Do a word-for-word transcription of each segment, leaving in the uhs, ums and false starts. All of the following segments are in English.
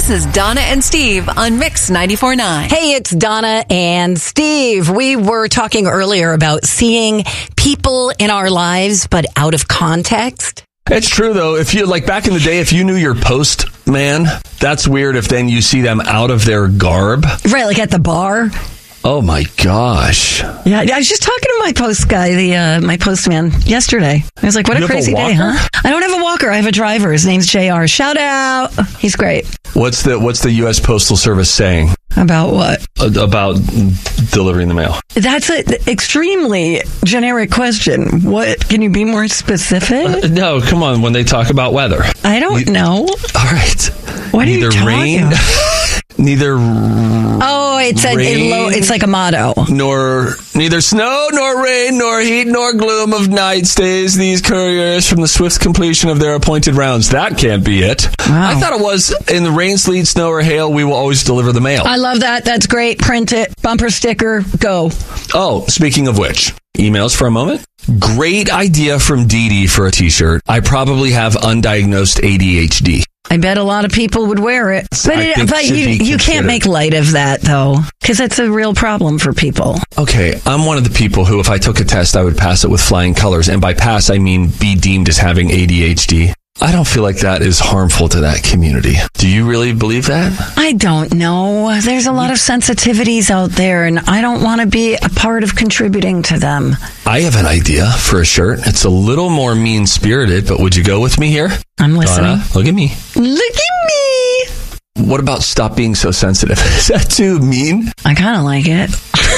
This is Donna and Steve on Mix ninety-four point nine. Hey, it's Donna and Steve. We were talking earlier about seeing people in our lives, but out of context. It's true, though. If you, like back in the day, if you knew your postman, that's weird if then you see them out of their garb. Right, like at the bar. Oh, my gosh. Yeah, I was just talking to my post guy, the uh, my postman, yesterday. I was like, what You a have a crazy day, walker? huh? I don't have a walker. I have a driver. His name's J R. Shout out. He's great. What's the What's the U S Postal Service saying About what? uh, about delivering the mail? That's an extremely generic question. What? Can you be more specific? Uh, no, come on. When they talk about weather. I don't Ne- know. All right. What are you Neither talking rain, about? neither Oh, it's a, it lo- it's like a motto. nor neither snow nor rain nor heat nor gloom of night stays these couriers from the swift completion of their appointed rounds. That can't be it. Wow. I thought it was in the rain, sleet, snow, or hail, we will always deliver the mail. I love that. That's great. Print it. Bumper sticker. Go. Oh, speaking of which, emails for a moment. Great idea from Dee Dee for a t-shirt. I probably have undiagnosed A D H D. I bet a lot of people would wear it. But, I it, think but should you, be you can't considered. make light of that, though, because it's a real problem for people. Okay, I'm one of the people who, if I took a test, I would pass it with flying colors. And by pass, I mean be deemed as having A D H D. I don't feel like that is harmful to that community. Do you really believe that? I don't know. There's a lot of sensitivities out there, and I don't want to be a part of contributing to them. I have an idea for a shirt. It's a little more mean-spirited, but would you go with me here? I'm listening. Donna, look at me. Look at me. What about stop being so sensitive? Is that too mean? I kind of like it.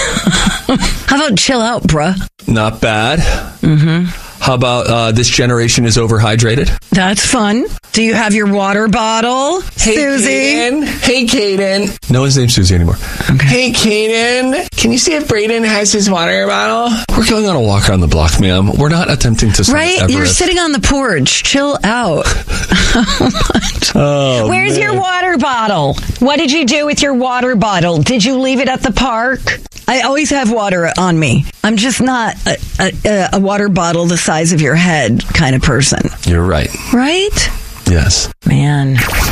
How about chill out, bruh? Not bad. Mm-hmm. How about uh, this generation is overhydrated? That's fun. Do you have your water bottle, Hey, Susie? Kaden. Hey, Kaden. No one's named Susie anymore. Okay. Hey, Kaden. Can you see if Brayden has his water bottle? We're going on a walk around the block, ma'am. We're not attempting to summit Right? Everest. You're sitting on the porch. Chill out. Oh, Where's man. your water bottle? What did you do with your water bottle? Did you leave it at the park? I always have water on me. I'm just not a, a, a water bottle the size of your head kind of person. You're right. Right? Yes. Man.